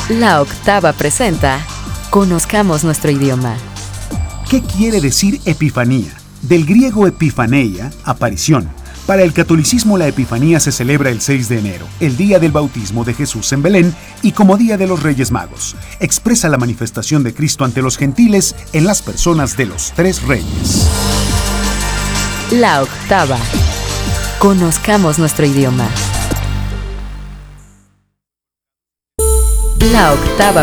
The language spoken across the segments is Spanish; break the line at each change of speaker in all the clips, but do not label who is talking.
La Octava presenta Conozcamos nuestro idioma.
¿Qué quiere decir Epifanía? Del griego epifaneia, aparición. Para el catolicismo la Epifanía se celebra el 6 de enero, el día del bautismo de Jesús en Belén y como día de los Reyes Magos. Expresa la manifestación de Cristo ante los gentiles en las personas de los tres reyes.
La Octava. Conozcamos nuestro idioma. La Octava.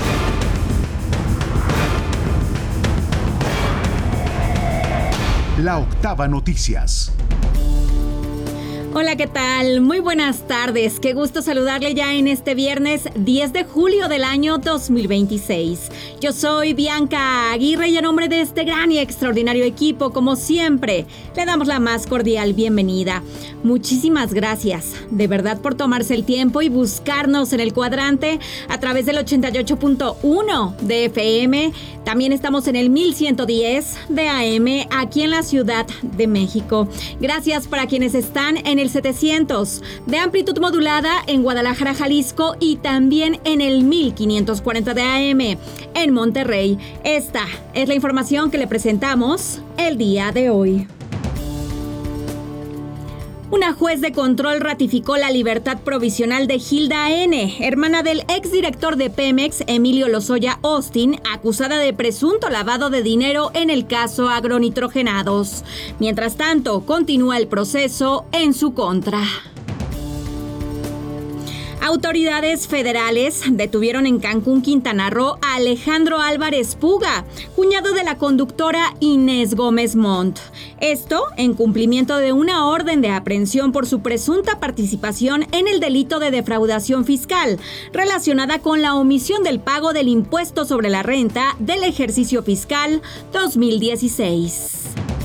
La Octava Noticias.
Hola, ¿qué tal? Muy buenas tardes. Qué gusto saludarle ya en este viernes 10 de julio del año 2026. Yo soy Bianca Aguirre y a nombre de este gran y extraordinario equipo, como siempre, le damos la más cordial bienvenida. Muchísimas gracias, de verdad, por tomarse el tiempo y buscarnos en el cuadrante a través del 88.1 de FM. También estamos en el 1110 de AM aquí en la Ciudad de México. Gracias para quienes están en el 700 de amplitud modulada en Guadalajara, Jalisco, y también en el 1540 de AM en Monterrey. Esta es la información que le presentamos el día de hoy. Una juez de control ratificó la libertad provisional de Hilda N., hermana del exdirector de Pemex, Emilio Lozoya Austin, acusada de presunto lavado de dinero en el caso agronitrogenados. Mientras tanto, continúa el proceso en su contra. Autoridades federales detuvieron en Cancún, Quintana Roo, a Alejandro Álvarez Puga, cuñado de la conductora Inés Gómez Montt. Esto en cumplimiento de una orden de aprehensión por su presunta participación en el delito de defraudación fiscal, relacionada con la omisión del pago del impuesto sobre la renta del ejercicio fiscal 2016.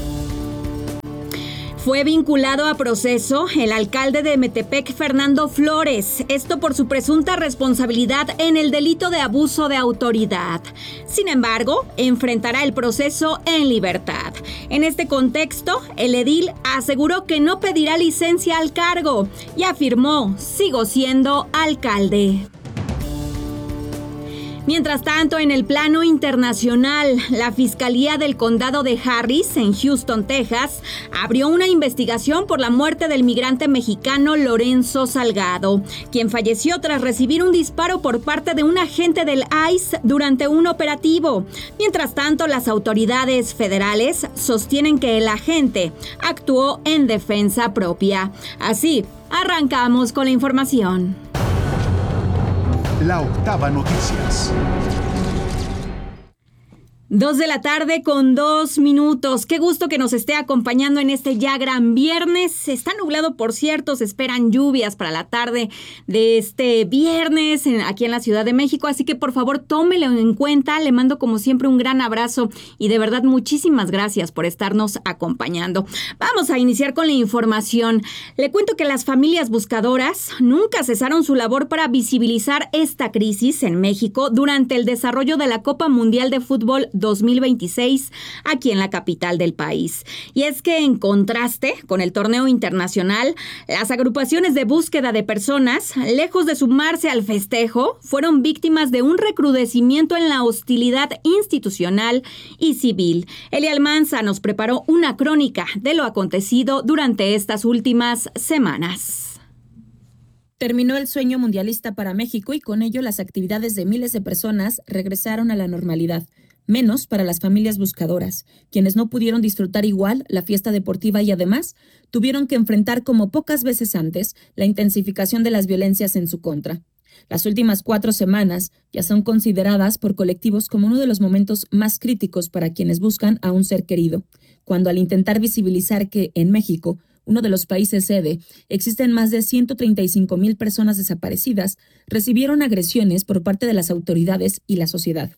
Fue vinculado a proceso el alcalde de Metepec, Fernando Flores, esto por su presunta responsabilidad en el delito de abuso de autoridad. Sin embargo, enfrentará el proceso en libertad. En este contexto, el edil aseguró que no pedirá licencia al cargo y afirmó: sigo siendo alcalde. Mientras tanto, en el plano internacional, la Fiscalía del Condado de Harris, en Houston, Texas, abrió una investigación por la muerte del migrante mexicano Lorenzo Salgado, quien falleció tras recibir un disparo por parte de un agente del ICE durante un operativo. Mientras tanto, las autoridades federales sostienen que el agente actuó en defensa propia. Así, arrancamos con la información.
La Octava Noticias.
2 de la tarde con 2 minutos. Qué gusto que nos esté acompañando en este ya gran viernes. Está nublado, por cierto, se esperan lluvias para la tarde de este viernes aquí en la Ciudad de México, así que por favor tómelo en cuenta. Le mando como siempre un gran abrazo y de verdad muchísimas gracias por estarnos acompañando. Vamos a iniciar con la información. Le cuento que las familias buscadoras nunca cesaron su labor para visibilizar esta crisis en México durante el desarrollo de la Copa Mundial de Fútbol 2026 aquí en la capital del país. Y es que en contraste con el torneo internacional, las agrupaciones de búsqueda de personas, lejos de sumarse al festejo, fueron víctimas de un recrudecimiento en la hostilidad institucional y civil. Elia Almanza nos preparó una crónica de lo acontecido durante estas últimas semanas.
Terminó el sueño mundialista para México y con ello las actividades de miles de personas regresaron a la normalidad. Menos para las familias buscadoras, quienes no pudieron disfrutar igual la fiesta deportiva y además tuvieron que enfrentar como pocas veces antes la intensificación de las violencias en su contra. Las últimas 4 semanas ya son consideradas por colectivos como uno de los momentos más críticos para quienes buscan a un ser querido, cuando al intentar visibilizar que en México, uno de los países sede, existen más de 135,000 personas desaparecidas, recibieron agresiones por parte de las autoridades y la sociedad.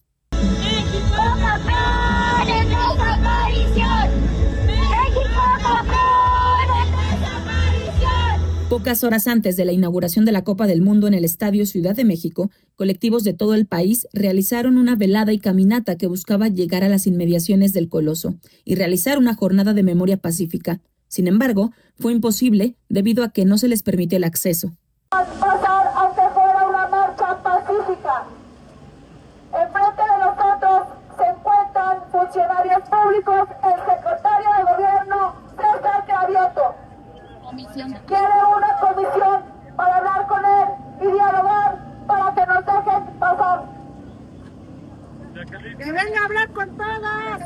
Pocas horas antes de la inauguración de la Copa del Mundo en el Estadio Ciudad de México, colectivos de todo el país realizaron una velada y caminata que buscaba llegar a las inmediaciones del Coloso y realizar una jornada de memoria pacífica. Sin embargo, fue imposible debido a que no se les permitió el acceso.
Pasar aunque fuera una marcha pacífica. afectadas.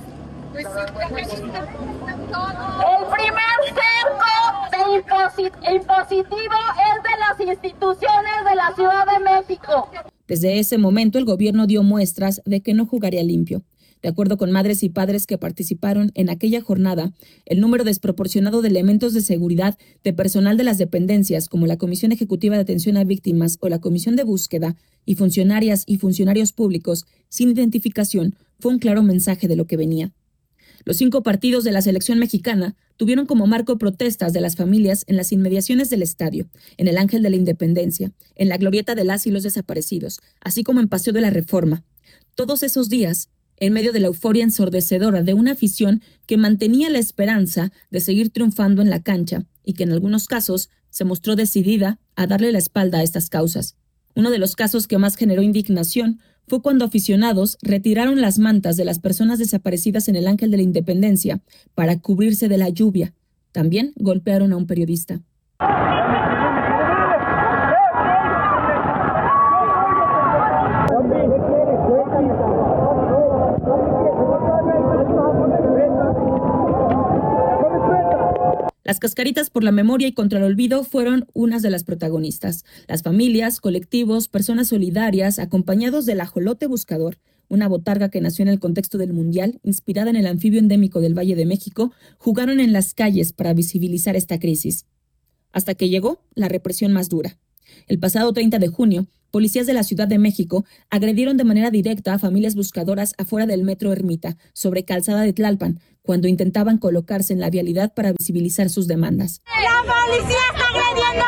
El primer cerco de impositivo es de las instituciones de la Ciudad de México.
Desde ese momento, el gobierno dio muestras de que no jugaría limpio. De acuerdo con madres y padres que participaron en aquella jornada, el número desproporcionado de elementos de seguridad de personal de las dependencias, como la Comisión Ejecutiva de Atención a Víctimas o la Comisión de Búsqueda, y funcionarias y funcionarios públicos sin identificación, fue un claro mensaje de lo que venía. Los 5 partidos de la selección mexicana tuvieron como marco protestas de las familias en las inmediaciones del estadio, en el Ángel de la Independencia, en la glorieta de las y los desaparecidos, así como en Paseo de la Reforma. Todos esos días, en medio de la euforia ensordecedora de una afición que mantenía la esperanza de seguir triunfando en la cancha y que en algunos casos se mostró decidida a darle la espalda a estas causas. Uno de los casos que más generó indignación fue cuando aficionados retiraron las mantas de las personas desaparecidas en el Ángel de la Independencia para cubrirse de la lluvia. También golpearon a un periodista. Las cascaritas por la memoria y contra el olvido fueron unas de las protagonistas. Las familias, colectivos, personas solidarias, acompañados del ajolote buscador, una botarga que nació en el contexto del Mundial, inspirada en el anfibio endémico del Valle de México, jugaron en las calles para visibilizar esta crisis. Hasta que llegó la represión más dura. El pasado 30 de junio, policías de la Ciudad de México agredieron de manera directa a familias buscadoras afuera del Metro Ermita, sobre Calzada de Tlalpan, cuando intentaban colocarse en la vialidad para visibilizar sus demandas.
¡La policía está agrediendo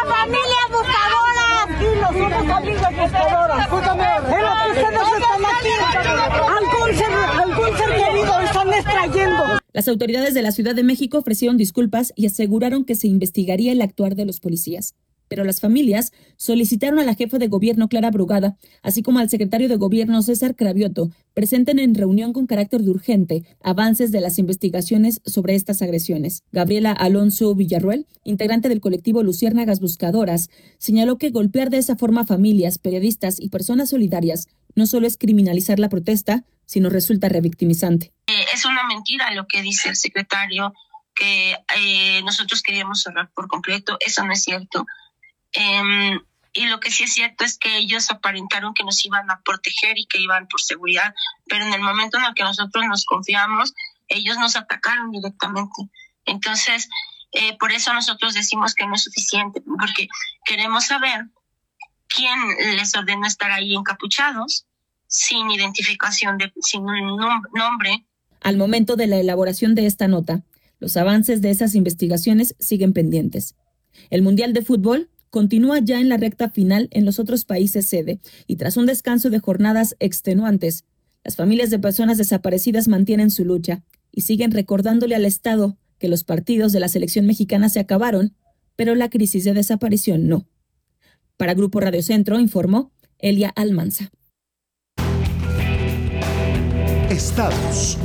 a familias buscadoras! Y nosotros familias buscadoras. En lo que ustedes están aquí, algún ser querido están extrayendo.
Las autoridades de la Ciudad de México ofrecieron disculpas y aseguraron que se investigaría el actuar de los policías. Pero las familias solicitaron a la jefa de gobierno Clara Brugada, así como al secretario de gobierno César Cravioto, presenten en reunión con carácter de urgente avances de las investigaciones sobre estas agresiones. Gabriela Alonso Villarruel, integrante del colectivo Luciérnagas Buscadoras, señaló que golpear de esa forma a familias, periodistas y personas solidarias no solo es criminalizar la protesta, sino resulta revictimizante.
Es una mentira lo que dice el secretario, que nosotros queríamos cerrar por completo. Eso no es cierto. Y lo que sí es cierto es que ellos aparentaron que nos iban a proteger y que iban por seguridad, pero en el momento en el que nosotros nos confiamos, ellos nos atacaron directamente. Entonces, por eso nosotros decimos que no es suficiente, porque queremos saber quién les ordenó estar ahí encapuchados, sin identificación, sin un nombre.
Al momento de la elaboración de esta nota, los avances de esas investigaciones siguen pendientes. El Mundial de Fútbol continúa ya en la recta final en los otros países sede y tras un descanso de jornadas extenuantes, las familias de personas desaparecidas mantienen su lucha y siguen recordándole al Estado que los partidos de la selección mexicana se acabaron, pero la crisis de desaparición no. Para Grupo Radio Centro, informó Elia Almanza.
Estados.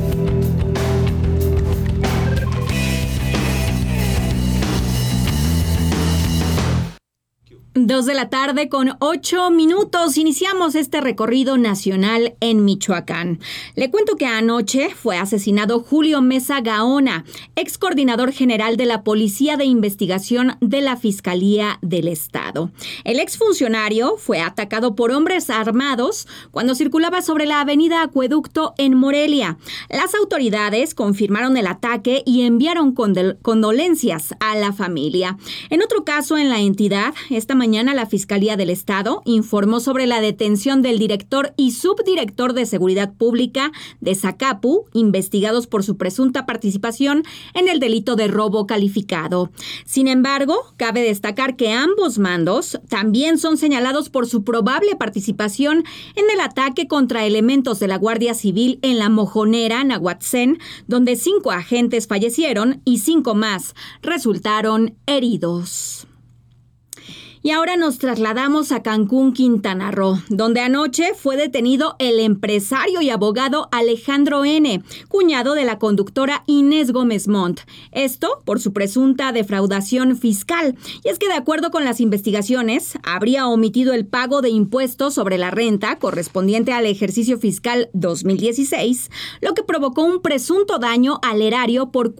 2 de la tarde con 8 minutos. Iniciamos este recorrido nacional en Michoacán. Le cuento que anoche fue asesinado Julio Mesa Gaona, ex coordinador general de la Policía de Investigación de la Fiscalía del Estado. El exfuncionario fue atacado por hombres armados cuando circulaba sobre la avenida Acueducto en Morelia. Las autoridades confirmaron el ataque y enviaron condolencias a la familia. En otro caso en la entidad, esta mañana la Fiscalía del Estado informó sobre la detención del director y subdirector de Seguridad Pública de Zacapu, investigados por su presunta participación en el delito de robo calificado. Sin embargo, cabe destacar que ambos mandos también son señalados por su probable participación en el ataque contra elementos de la Guardia Civil en La Mojonera, Nahuatzén, donde 5 agentes fallecieron y 5 más resultaron heridos. Y ahora nos trasladamos a Cancún, Quintana Roo, donde anoche fue detenido el empresario y abogado Alejandro N., cuñado de la conductora Inés Gómez Montt. Esto por su presunta defraudación fiscal. Y es que de acuerdo con las investigaciones, habría omitido el pago de impuestos sobre la renta correspondiente al ejercicio fiscal 2016, lo que provocó un presunto daño al erario por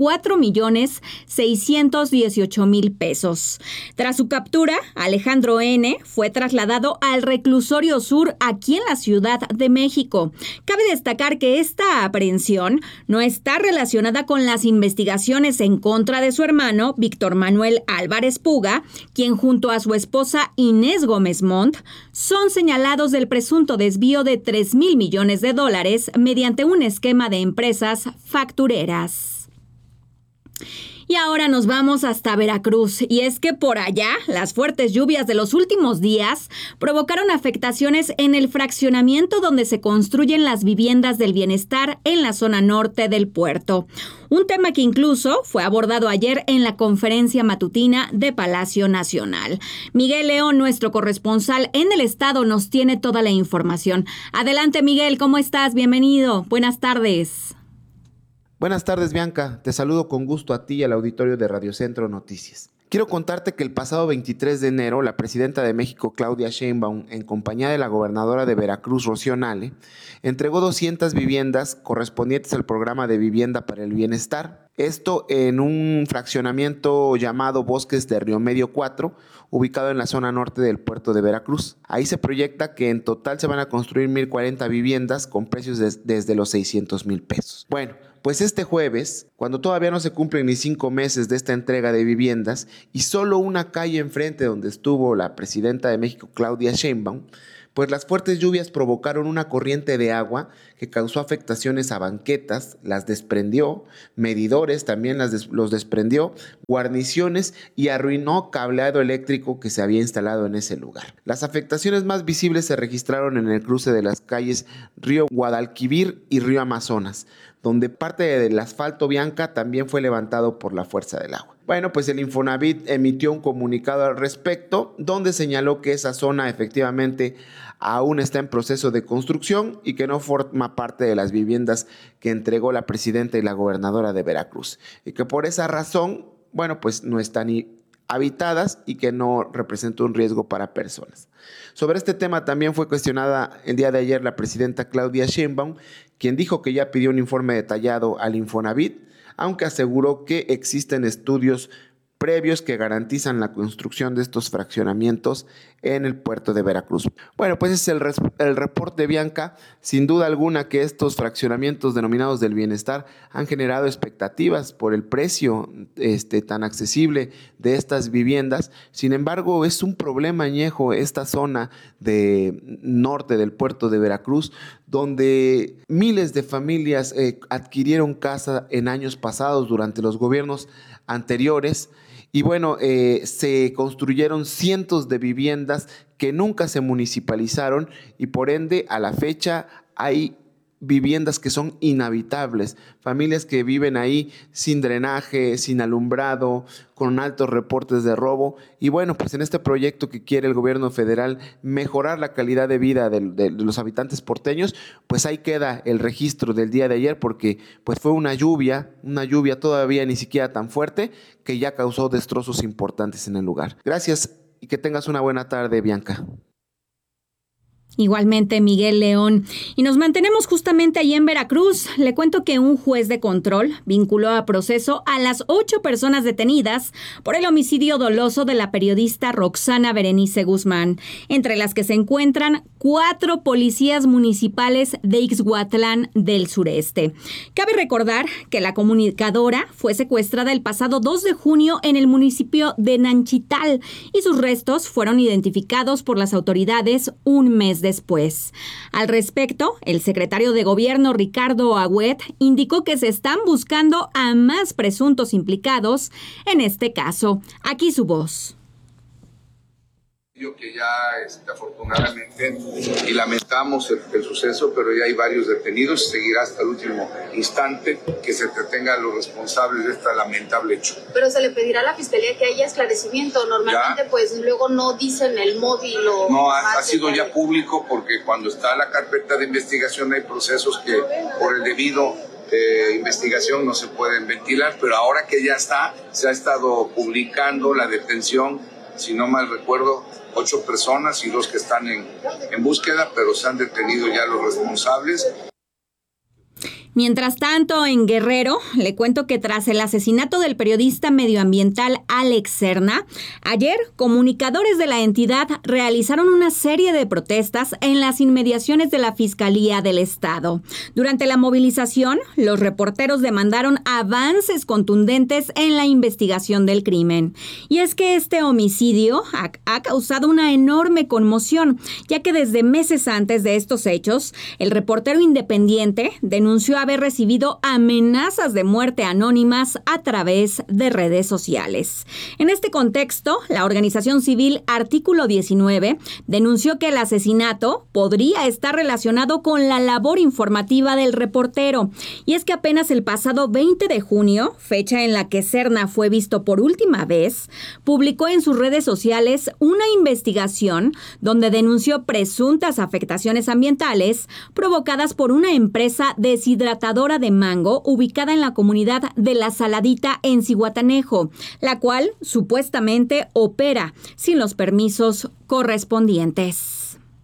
4,618,000 pesos. Tras su captura, Alejandro N. fue trasladado al reclusorio sur aquí en la Ciudad de México. Cabe destacar que esta aprehensión no está relacionada con las investigaciones en contra de su hermano, Víctor Manuel Álvarez Puga, quien junto a su esposa Inés Gómez Montt son señalados del presunto desvío de $3,000 millones mediante un esquema de empresas factureras. Y ahora nos vamos hasta Veracruz, y es que por allá las fuertes lluvias de los últimos días provocaron afectaciones en el fraccionamiento donde se construyen las viviendas del bienestar en la zona norte del puerto. Un tema que incluso fue abordado ayer en la conferencia matutina de Palacio Nacional. Miguel León, nuestro corresponsal en el estado, nos tiene toda la información. Adelante, Miguel, ¿cómo estás? Bienvenido. Buenas tardes.
Buenas tardes, Bianca. Te saludo con gusto a ti y al auditorio de Radio Centro Noticias. Quiero contarte que el pasado 23 de enero, la presidenta de México, Claudia Sheinbaum, en compañía de la gobernadora de Veracruz, Rocío Nale, entregó 200 viviendas correspondientes al programa de Vivienda para el Bienestar. Esto en un fraccionamiento llamado Bosques de Río Medio 4, ubicado en la zona norte del puerto de Veracruz. Ahí se proyecta que en total se van a construir 1,040 viviendas con precios desde los 600,000 pesos. Bueno, pues este jueves, cuando todavía no se cumplen ni 5 meses de esta entrega de viviendas y solo una calle enfrente donde estuvo la presidenta de México, Claudia Sheinbaum, pues las fuertes lluvias provocaron una corriente de agua que causó afectaciones a banquetas, las desprendió, medidores también los desprendió, guarniciones y arruinó cableado eléctrico que se había instalado en ese lugar. Las afectaciones más visibles se registraron en el cruce de las calles Río Guadalquivir y Río Amazonas, donde parte del asfalto, Bianca, también fue levantado por la fuerza del agua. Bueno, pues el Infonavit emitió un comunicado al respecto, donde señaló que esa zona efectivamente aún está en proceso de construcción y que no forma parte de las viviendas que entregó la presidenta y la gobernadora de Veracruz. Y que por esa razón, bueno, pues no están habitadas y que no representa un riesgo para personas. Sobre este tema también fue cuestionada el día de ayer la presidenta Claudia Sheinbaum, quien dijo que ya pidió un informe detallado al Infonavit, aunque aseguró que existen estudios previos que garantizan la construcción de estos fraccionamientos en el puerto de Veracruz. Bueno, pues es el reporte, Bianca. Sin duda alguna que estos fraccionamientos denominados del bienestar han generado expectativas por el precio tan accesible de estas viviendas. Sin embargo, es un problema añejo esta zona de norte del puerto de Veracruz, donde miles de familias adquirieron casa en años pasados durante los gobiernos anteriores. Y bueno, se construyeron cientos de viviendas que nunca se municipalizaron y por ende a la fecha hay viviendas que son inhabitables, familias que viven ahí sin drenaje, sin alumbrado, con altos reportes de robo. Y bueno, pues en este proyecto que quiere el gobierno federal mejorar la calidad de vida de los habitantes porteños, pues ahí queda el registro del día de ayer, porque pues fue una lluvia todavía ni siquiera tan fuerte, que ya causó destrozos importantes en el lugar. Gracias y que tengas una buena tarde, Bianca.
Igualmente, Miguel León. Y nos mantenemos justamente ahí en Veracruz. Le cuento que un juez de control vinculó a proceso a las 8 personas detenidas por el homicidio doloso de la periodista Roxana Berenice Guzmán, entre las que se encuentran 4 policías municipales de Ixhuatlán del Sureste. Cabe recordar que la comunicadora fue secuestrada el pasado 2 de junio en el municipio de Nanchital y sus restos fueron identificados por las autoridades un mes después. Al respecto, el secretario de Gobierno, Ricardo Agüet, indicó que se están buscando a más presuntos implicados en este caso. Aquí su voz.
municipio que ya afortunadamente, y lamentamos el suceso, pero ya hay varios detenidos, seguirá hasta el último instante que se detengan los responsables de este lamentable hecho.
Pero se le pedirá a la Fiscalía que haya esclarecimiento, normalmente ya, pues luego no dicen el móvil o...
No, ha sido ya público porque cuando está la carpeta de investigación hay procesos que por el debido investigación no se pueden ventilar, pero ahora que ya está, se ha estado publicando la detención, si no mal recuerdo, 8 personas y 2 que están en búsqueda, pero se han detenido ya los responsables.
Mientras tanto, en Guerrero, le cuento que tras el asesinato del periodista medioambiental Alex Serna, ayer comunicadores de la entidad realizaron una serie de protestas en las inmediaciones de la Fiscalía del Estado. Durante la movilización, los reporteros demandaron avances contundentes en la investigación del crimen. Y es que este homicidio ha causado una enorme conmoción, ya que desde meses antes de estos hechos, el reportero independiente denunció haber recibido amenazas de muerte anónimas a través de redes sociales. En este contexto, la organización civil Artículo 19 denunció que el asesinato podría estar relacionado con la labor informativa del reportero. Y es que apenas el pasado 20 de junio, fecha en la que Serna fue visto por última vez, publicó en sus redes sociales una investigación donde denunció presuntas afectaciones ambientales provocadas por una empresa deshidratadora de mango ubicada en la comunidad de La Saladita en Zihuatanejo, la cual supuestamente opera sin los permisos correspondientes.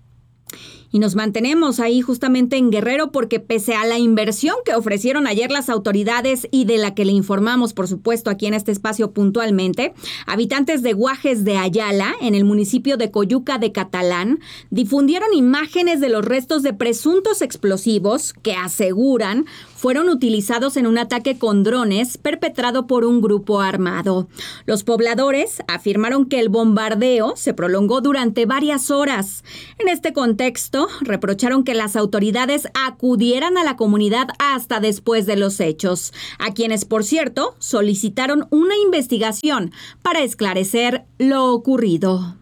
Y nos mantenemos ahí justamente en Guerrero porque pese a la inversión que ofrecieron ayer las autoridades y de la que le informamos, por supuesto, aquí en este espacio puntualmente, habitantes de Guajes de Ayala, en el municipio de Coyuca de Catalán, difundieron imágenes de los restos de presuntos explosivos que aseguran fueron utilizados en un ataque con drones perpetrado por un grupo armado. Los pobladores afirmaron que el bombardeo se prolongó durante varias horas. En este contexto, reprocharon que las autoridades acudieran a la comunidad hasta después de los hechos, a quienes, por cierto, solicitaron una investigación para esclarecer lo ocurrido.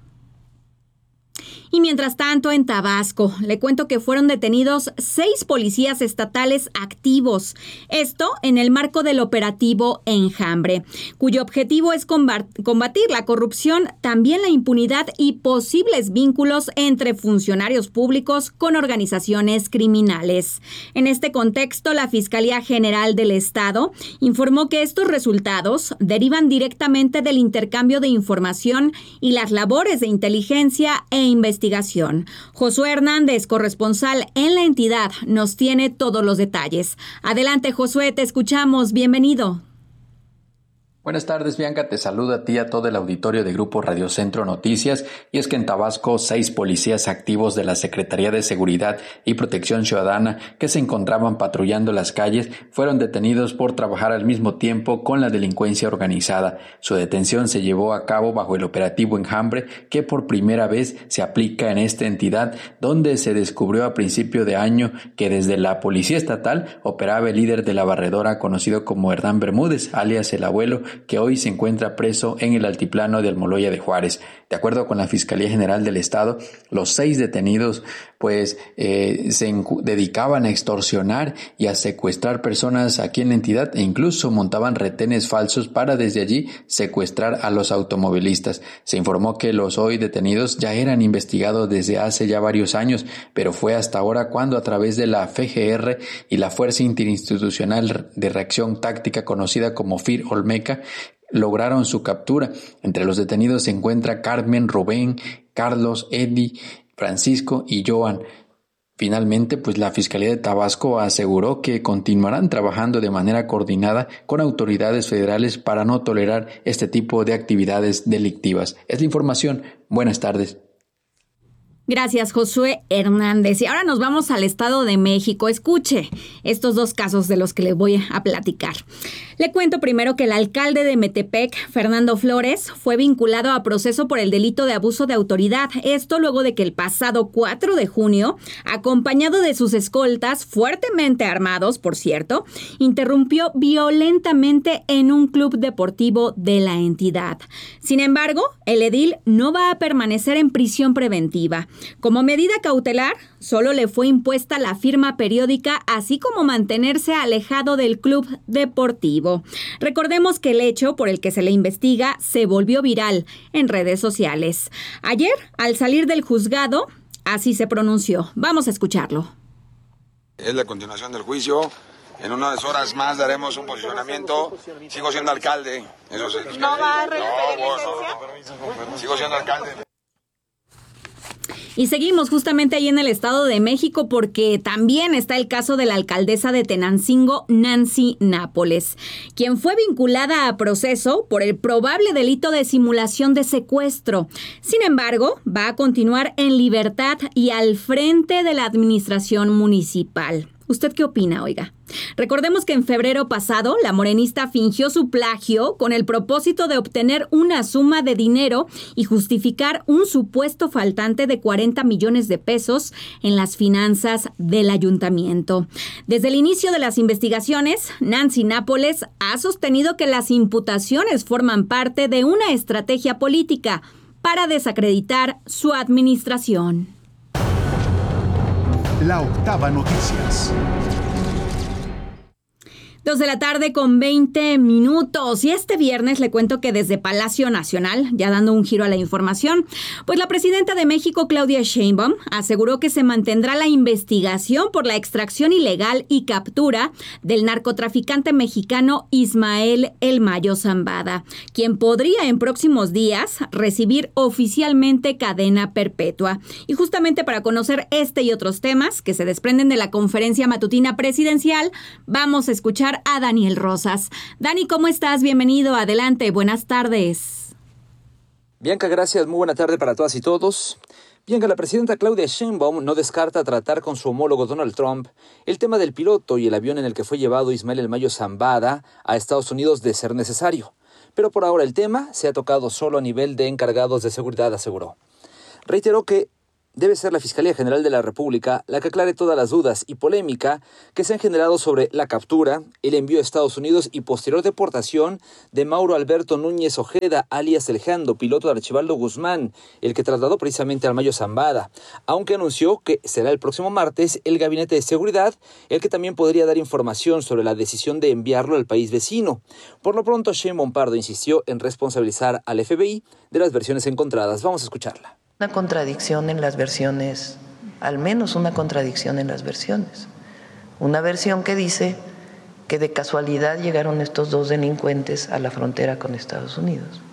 Y mientras tanto, en Tabasco, le cuento que fueron detenidos 6 policías estatales activos. Esto en el marco del operativo Enjambre, cuyo objetivo es combatir la corrupción, también la impunidad y posibles vínculos entre funcionarios públicos con organizaciones criminales. En este contexto, la Fiscalía General del Estado informó que estos resultados derivan directamente del intercambio de información y las labores de inteligencia e investigación. Josué Hernández, corresponsal en la entidad, nos tiene todos los detalles. Adelante, Josué, te escuchamos. Bienvenido.
Buenas tardes, Bianca. Te saludo a ti y a todo el auditorio de Grupo Radio Centro Noticias. Y es que en Tabasco, 6 policías activos de la Secretaría de Seguridad y Protección Ciudadana que se encontraban patrullando las calles fueron detenidos por trabajar al mismo tiempo con la delincuencia organizada. Su detención se llevó a cabo bajo el operativo Enjambre, que por primera vez se aplica en esta entidad, donde se descubrió a principio de año que desde la Policía Estatal operaba el líder de la barredora conocido como Hernán Bermúdez, alias El Abuelo, que hoy se encuentra preso en el altiplano de Almoloya de Juárez. De acuerdo con la Fiscalía General del Estado, los 6 detenidos se dedicaban a extorsionar y a secuestrar personas aquí en la entidad e incluso montaban retenes falsos para desde allí secuestrar a los automovilistas. Se informó que los hoy detenidos ya eran investigados desde hace ya varios años, pero fue hasta ahora cuando a través de la FGR y la Fuerza Interinstitucional de Reacción Táctica conocida como FIR Olmeca lograron su captura. Entre los detenidos se encuentra Carmen, Rubén, Carlos, Eddie, Francisco y Joan. Finalmente, la Fiscalía de Tabasco aseguró que continuarán trabajando de manera coordinada con autoridades federales para no tolerar este tipo de actividades delictivas. Es la información. Buenas tardes.
Gracias, Josué Hernández. Y ahora nos vamos al Estado de México. Escuche estos dos casos de los que le voy a platicar. Le cuento primero que el alcalde de Metepec, Fernando Flores, fue vinculado a proceso por el delito de abuso de autoridad. Esto luego de que el pasado 4 de junio, acompañado de sus escoltas, fuertemente armados, por cierto, interrumpió violentamente en un club deportivo de la entidad. Sin embargo, el edil no va a permanecer en prisión preventiva. Como medida cautelar, solo le fue impuesta la firma periódica, así como mantenerse alejado del club deportivo. Recordemos que el hecho por el que se le investiga se volvió viral en redes sociales. Ayer, al salir del juzgado, así se pronunció. Vamos a escucharlo.
Es la continuación del juicio. En unas horas más daremos un posicionamiento. Sigo siendo alcalde. Eso sí.
¿No va a repetir licencia?
Sigo siendo alcalde.
Y seguimos justamente ahí en el Estado de México porque también está el caso de la alcaldesa de Tenancingo, Nancy Nápoles, quien fue vinculada a proceso por el probable delito de simulación de secuestro. Sin embargo, va a continuar en libertad y al frente de la administración municipal. ¿Usted qué opina, oiga? Recordemos que en febrero pasado, la morenista fingió su plagio con el propósito de obtener una suma de dinero y justificar un supuesto faltante de 40 millones de pesos en las finanzas del ayuntamiento. Desde el inicio de las investigaciones, Nancy Nápoles ha sostenido que las imputaciones forman parte de una estrategia política para desacreditar su administración.
La Octava Noticias.
2 de la tarde con 20 minutos. Y este viernes le cuento que desde Palacio Nacional, ya dando un giro a la información, pues la presidenta de México, Claudia Sheinbaum, aseguró que se mantendrá la investigación por la extracción ilegal y captura del narcotraficante mexicano Ismael El Mayo Zambada, quien podría en próximos días recibir oficialmente cadena perpetua. Y justamente para conocer este y otros temas que se desprenden de la conferencia matutina presidencial, vamos a escuchar a Daniel Rosas. Dani, ¿cómo estás? Bienvenido, adelante, buenas tardes.
Bianca, gracias, muy buena tarde para todas y todos. Bianca, la presidenta Claudia Sheinbaum no descarta tratar con su homólogo Donald Trump el tema del piloto y el avión en el que fue llevado Ismael El Mayo Zambada a Estados Unidos de ser necesario. Pero por ahora el tema se ha tocado solo a nivel de encargados de seguridad, aseguró. Reiteró que debe ser la Fiscalía General de la República la que aclare todas las dudas y polémica que se han generado sobre la captura, el envío a Estados Unidos y posterior deportación de Mauro Alberto Núñez Ojeda, alias El Jando, piloto de Archibaldo Guzmán, el que trasladó precisamente al Mayo Zambada, aunque anunció que será el próximo martes el Gabinete de Seguridad el que también podría dar información sobre la decisión de enviarlo al país vecino. Por lo pronto, Sheinbaum Pardo insistió en responsabilizar al FBI de las versiones encontradas. Vamos a escucharla.
Una contradicción en las versiones, al menos una contradicción en las versiones. Una versión que dice que de casualidad llegaron estos dos delincuentes a la frontera con Estados Unidos.